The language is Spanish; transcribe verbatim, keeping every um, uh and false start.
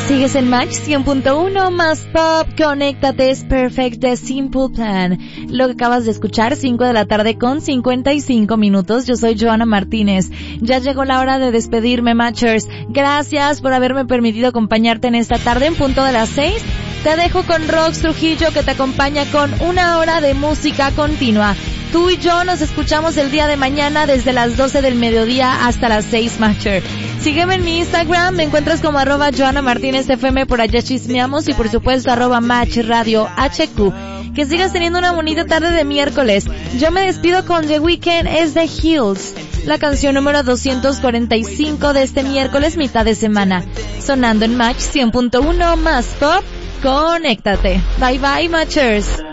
Sigues en Match cien punto uno más Pop, conéctate, es Perfect de Simple Plan. Lo que acabas de escuchar, cinco de la tarde con cincuenta y cinco minutos. Yo soy Joana Martínez. Ya llegó la hora de despedirme, Matchers. Gracias por haberme permitido acompañarte en esta tarde en punto de las seis. Te dejo con Rox Trujillo, que te acompaña con una hora de música continua. Tú y yo nos escuchamos el día de mañana desde las doce del mediodía hasta las seis, Matcher. Sígueme en mi Instagram, me encuentras como arroba Joana Martínez F M, por allá chismeamos, y por supuesto arroba Match Radio H Q. Que sigas teniendo una bonita tarde de miércoles. Yo me despido con The Weeknd, es The Hills, la canción número doscientos cuarenta y cinco de este miércoles, mitad de semana. Sonando en Match cien punto uno más Pop, conéctate. Bye bye, Matchers.